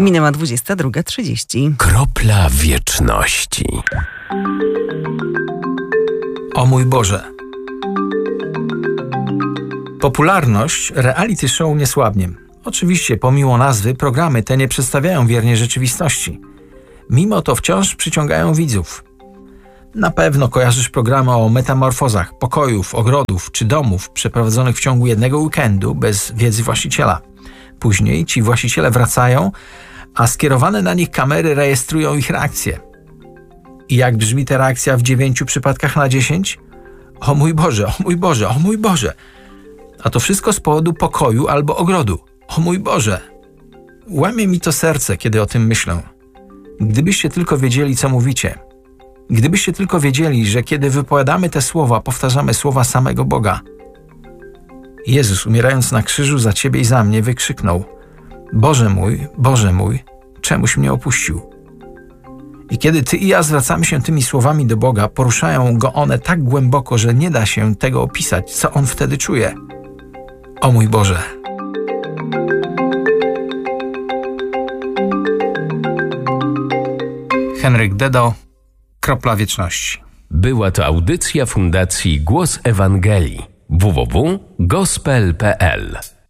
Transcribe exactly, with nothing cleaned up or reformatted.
Minęła dwudziesta druga trzydzieści. Kropla wieczności. O mój Boże. Popularność reality show nie słabnie. Oczywiście, pomimo nazwy, programy te nie przedstawiają wiernie rzeczywistości. Mimo to wciąż przyciągają widzów. Na pewno kojarzysz programy o metamorfozach pokojów, ogrodów czy domów przeprowadzonych w ciągu jednego weekendu bez wiedzy właściciela. Później ci właściciele wracają, a skierowane na nich kamery rejestrują ich reakcje. I jak brzmi ta reakcja w dziewięciu przypadkach na dziesięć? O mój Boże, o mój Boże, o mój Boże! A to wszystko z powodu pokoju albo ogrodu. O mój Boże! Łamie mi to serce, kiedy o tym myślę. Gdybyście tylko wiedzieli, co mówicie. Gdybyście tylko wiedzieli, że kiedy wypowiadamy te słowa, powtarzamy słowa samego Boga. Jezus, umierając na krzyżu za Ciebie i za mnie, wykrzyknął: Boże mój, Boże mój, czemuś mnie opuścił? I kiedy Ty i ja zwracamy się tymi słowami do Boga, poruszają Go one tak głęboko, że nie da się tego opisać, co On wtedy czuje. O mój Boże! Henryk Dedo, Kropla wieczności. Była to audycja Fundacji Głos Ewangelii. w w w kropka gospel kropka p l